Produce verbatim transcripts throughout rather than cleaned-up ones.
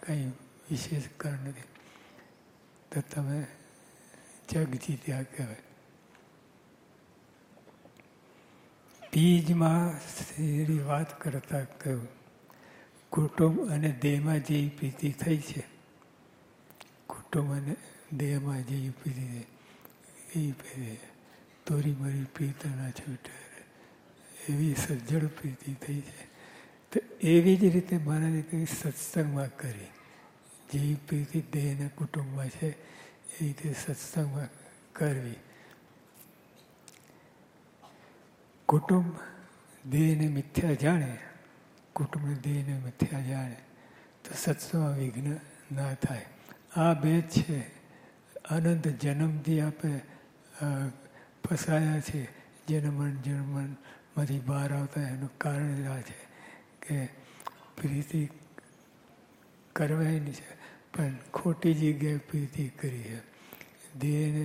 કંઈ વિશેષ કારણ નથી, તો તમે જગ જીત્યા કહેવાય. બીજમાં શ્રી વાત કરતા કહ્યું, કુટુંબ અને દેહમાં જે પ્રીતિ થઈ છે, કુટુંબ અને દેહમાં જે પ્રીતિ થઈ એ તોરી મરી પ્રીત ના છૂટે, એવી સજ્જડ પ્રીતિ થઈ છે. તો એવી જ રીતે મહારાજે કંઈ સત્સંગમાં કરી, જે પ્રીતિ દેહના કુટુંબમાં છે એ રીતે સત્સંગમાં કરવી. કુટુંબ દેહને મિથ્યા જાણે, કુટુંબ દેહને મિથ્યા જાણે તો સત્સંગમાં વિઘ્ન ના થાય. આ બે છે અનંત જન્મથી આપણે ફસાયા છે, જન્મન જન્મનમાંથી બહાર આવતા એનું કારણ આ છે કે પ્રીતિ કરવાની છે પણ ખોટી જગ્યાએ પ્રીતિ કરી છે. દેહને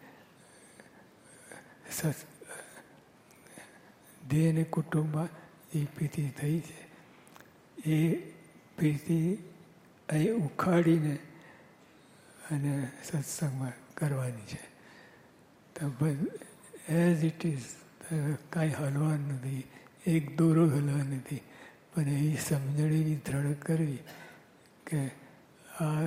દેહને કુટુંબમાં જે પ્રીતિ થઈ છે એ પ્રીતિ અહીં ઉખાડીને અને સત્સંગમાં કરવાની છે. તો એઝ ઇટ ઇઝ કાંઈ હલવાનું નથી, એક દોરો હલવા નથી, પણ એવી સમજણ એવી દ્રઢ કરવી કે આ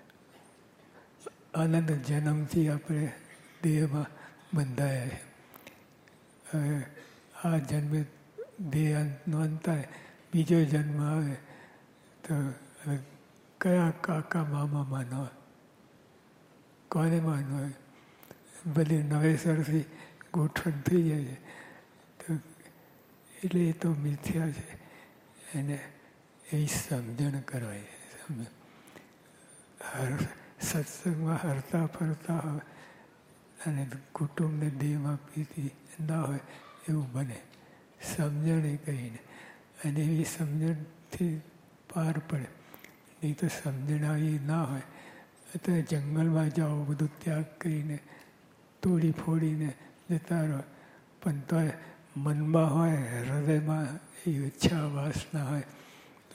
અનંત જન્મથી આપણે દેહમાં બંધાયા છે. હવે આ જન્મે દેહ અંતનો અંત થાય, બીજો જન્મ આવે તો હવે કયા કાકા મામા માનવા, કોને માનવા? બધી નવેસરથી ગોઠવણ થઈ જાય છે. તો એટલે એ તો મિથ્યા છે, એને એ સમજણ કરવાય છે. સમજ હર સત્સંગમાં હરતા ફરતા હોય અને કુટુંબને દેહમાં પ્રીતિ ના હોય એવું બને. સમજણ એ કહીને અને એવી સમજણથી પાર પડે. નહીં તો સમજણ આવી ના હોય તો જંગલમાં જાઓ, બધું ત્યાગ કરીને તોડી ફોડીને જતા રહો, પણ તો મનમાં હોય, હૃદયમાં એ ઈચ્છા વાસના હોય તો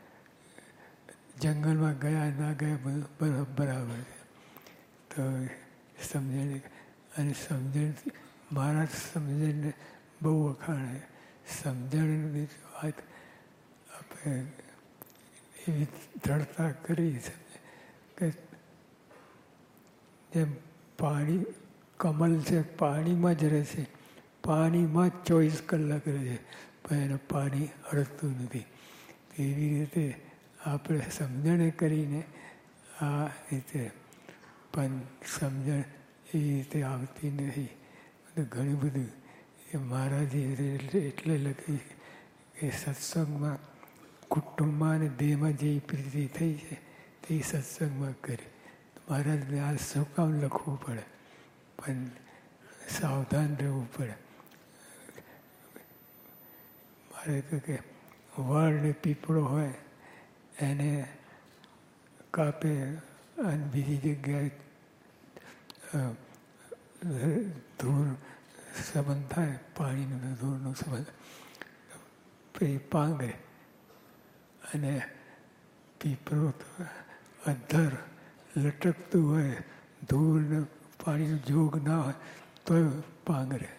જંગલમાં ગયા ના ગયા બધું બરાબર છે. તો સમજણ અને સમજણથી મારા સમજણને બહુ વખાણે. સમજણની વાત આપણે એવી દ્રઢતા કરી કે જેમ પાણી કમલ છે પાણીમાં જ રહે છે, પાણીમાં જ ચોવીસ કલાક રહે છે, પણ એનું પાણી અડકતું નથી. એવી રીતે આપણે સમજણે કરીને આ રીતે પણ સમજણ એ રીતે આવતી નથી. ઘણી બધું એ મહારાજે એટલે લખી કે સત્સંગમાં કુટુંબમાં અને દેહમાં જે પ્રીતિ થઈ છે તે સત્સંગમાં કરી. મહારાજને આ શું કામ લખવું પડે, પણ સાવધાન રહેવું પડે. મારે તો કે વડ ને પીપળો હોય એને કાપે અને બીજી જગ્યાએ ધૂળ સંબંધ થાય, પાણીનો ધૂળનો સંબંધ પછી પાંગરે અને પીપળો તો અધ્ધર લટકતું હોય, ધૂળ પાણીનો જોગ ના હોય તો પાંગરે.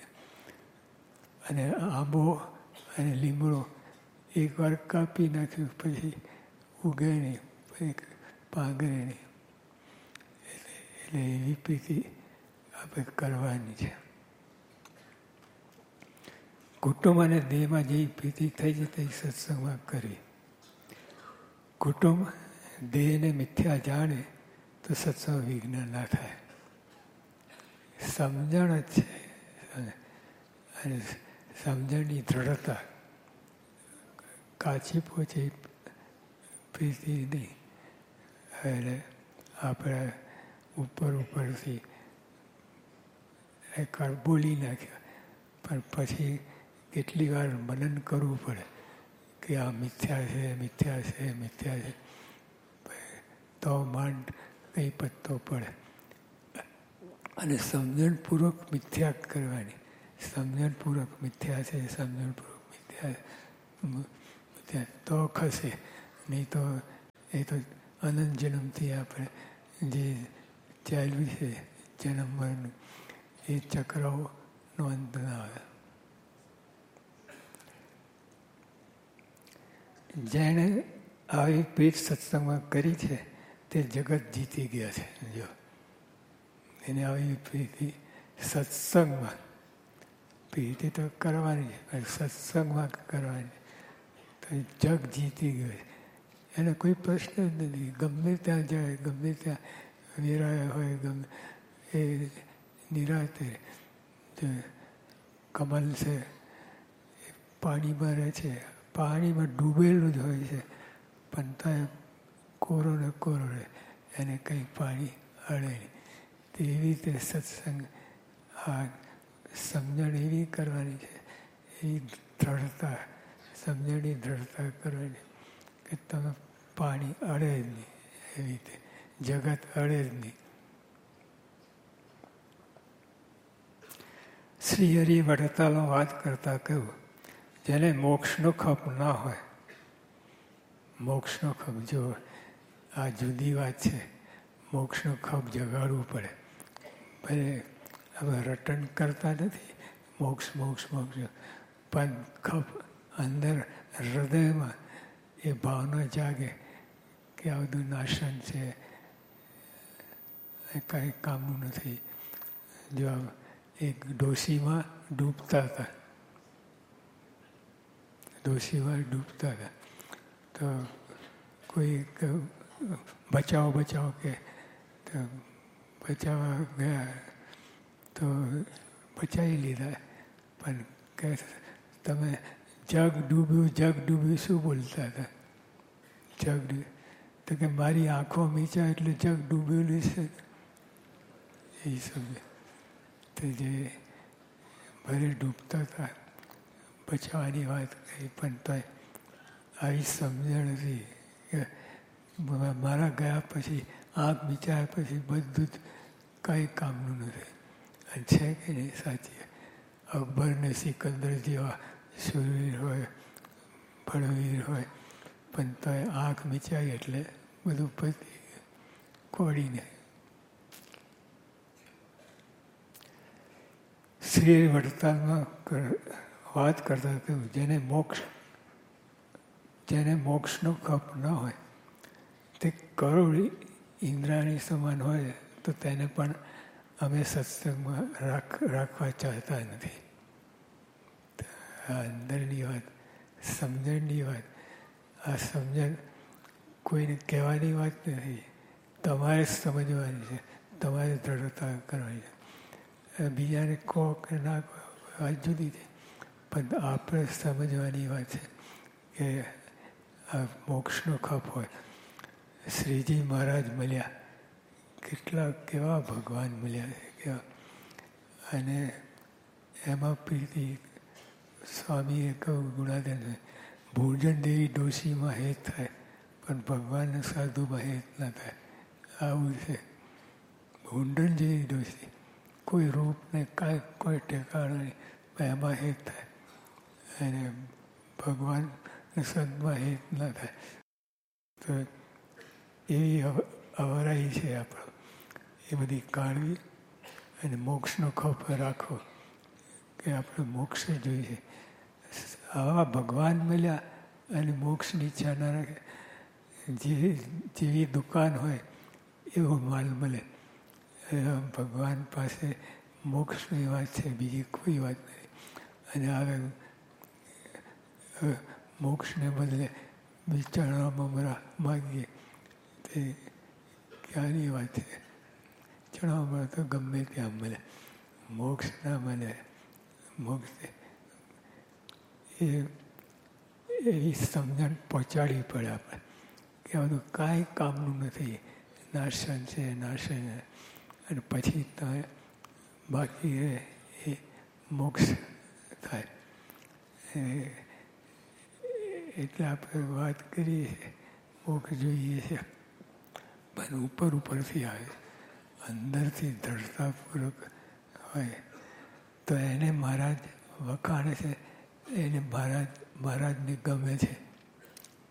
અને આંબો અને લીમડો એકવાર કાપી નાખ્યું પછી ઉગે નહીં, પછી પાંગરે નહીં. એટલે એવી પ્રીતિ આપણે કરવાની છે. કુટુંબ અને દેહમાં જે પ્રીતિ થઈ છે તે સત્સંગમાં કરવી. કુટુંબ દેહને મિથ્યા જાણે તો સત્સંગ વિઘ્ન ના થાય. સમજણ જ છે અને સમજણની દ્રઢતા, કાચી પોચી પ્રીતિ નહીં. એટલે આપણે ઉપર ઉપરથી એકવાર બોલી નાખ્યા પણ પછી કેટલી વાર મનન કરવું પડે કે આ મિથ્યા છે, મિથ્યા છે, મિથ્યા છે, તો માંડ કંઈ પત્તો પડે. અને સમજણપૂર્વક મિથ્યા કરવાની. સમજણપૂર્વક મિથ્યા છે, સમજણપૂર્વક મિથ્યા મિથ્યા તો ખસે, નહીં તો એ તો અનંત જન્મથી આપણે જે ચાલ્યું છે જન્મ મરણનું, એ ચક્રનો અંત ના આવે. જેણે આવી પીઠ સત્સંગમાં કરી છે તે જગત જીતી ગયા છે. જો એને આવી પ્રીતિ સત્સંગમાં, પ્રીતિ તો કરવાની છે પણ સત્સંગમાં કરવાની, તો જગ જીતી ગયું છે. એને કોઈ પ્રશ્ન જ નથી. ગમે ત્યાં જાય, ગમે ત્યાં વિરાય હોય, ગમે એ નિરાતે કમલ છે એ પાણીમાં રહે છે, પાણીમાં ડૂબેલું જ હોય છે, પણ ત્યાં કોરો ને કોરો રહે, એને કંઈ પાણી અડે નહીં. તેવી રીતે સત્સંગ, આ સમજણ એવી કરવાની છે, એવી દ્રઢતા, સમજણની દ્રઢતા કરવાની કે તમે પાણી અડે જ નહીં, એવી રીતે જગત અડે જ નહીં. શ્રી હરિ વડતાલમાં વાત કરતા કહ્યું, જેને મોક્ષનો ખપ ના હોય, મોક્ષનો ખપ, જો આ જુદી વાત છે, મોક્ષનો ખપ જગાડવું પડે. ભલે હવે રટન કરતા નથી, મોક્ષ મોક્ષ મોક્ષ, પણ ખપ અંદર હૃદયમાં એ ભાવના જાગે કે આ બધું નાશન છે, કાંઈ કામનું નથી. જો એક ડોશીમાં ડૂબતા હતા, ડોશીમાં ડૂબતા હતા, તો કોઈ બચાવો બચાવો કે તો બચાવવા ગયા તો બચાવી લીધા, પણ કે તમે જગ ડૂબ્યું જગ ડૂબ્યું શું બોલતા હતા? જગ ડૂબ્યું તો કે મારી આંખો મીચા એટલે જગ ડૂબેલું છે, એ સમજે. તો જે ભલે ડૂબતા હતા, બચાવવાની વાત કહી, પણ તો આવી સમજણ હતી કે મારા ગયા પછી, આંખ મીચાયા પછી બધું જ કાંઈ કામનું નથી. અને છે કે નહીં સાચી? અકબર ને સિકંદર જેવા શૂરવીર હોય, બળવીર હોય, પણ તો આંખ મીચાય એટલે બધું પતી કોડીને. શ્રી વડતાલમાં વાત કરતા કહ્યું, જેને મોક્ષ જેને મોક્ષનો ખપ ન હોય, તે કરોડ ઇન્દ્રાણી સમાન હોય તો તેને પણ અમે સત્સંગમાં રાખ રાખવા ચાહતા નથી. આ અંદરની વાત, સમજણની વાત. આ સમજણ કોઈને કહેવાની વાત નથી, તમારે સમજવાની છે, તમારે દ્રઢતા કરવાની છે. બીજાને કહો કે ના કહો વાત જુદી છે, પણ આપણે સમજવાની વાત છે કે આ મોક્ષનો ખપ હોય. શ્રીજી મહારાજ મળ્યા, કેટલા કેવા ભગવાન મળ્યા છે કેવા. અને એમાં પ્રીતિ સ્વામીએ કહ્યું, ગુણાધન ભોજન દેવી ડોશીમાં હેત થાય, પણ ભગવાનના સાધુમાં હેત ના થાય. આવું છે. ભૂંડન જેવી ડોશી, કોઈ રૂપને કાંઈ કોઈ ઠેકાણો નહીં, એમાં હેત થાય. અને ભગવાન સંતમાં હેત ના થાય. તો એવી અવરાઈ છે આપણો, એ બધી કાઢવી અને મોક્ષનો ખપ રાખવો કે આપણે મોક્ષ જોઈએ. આવા ભગવાન મળ્યા અને મોક્ષની ઈચ્છા ના રાખે, જે જેવી દુકાન હોય એવો માલ મળે. ભગવાન પાસે મોક્ષની વાત છે, બીજી કોઈ વાત નથી. અને હવે મોક્ષને બદલે ચણા મમરા માગીએ તે ક્યાંની વાત છે? ચણા મમરા તો ગમે ત્યાં મળે, મોક્ષ ના મળે. મોક્ષ એ એવી સમજણ પહોંચાડવી પડે આપણે કે આ બધું કાંઈ કામનું નથી, નાશન છે, નાશન. અને પછી તમે બાકી રહે એ મોક્ષ થાય. એટલે આપણે વાત કરીએ મોક્ષ જોઈએ છે, પણ ઉપર ઉપરથી આવે, અંદરથી દ્રઢતાપૂર્વક હોય તો એને મહારાજ વખાણે છે, એને મહારાજ મહારાજને ગમે છે.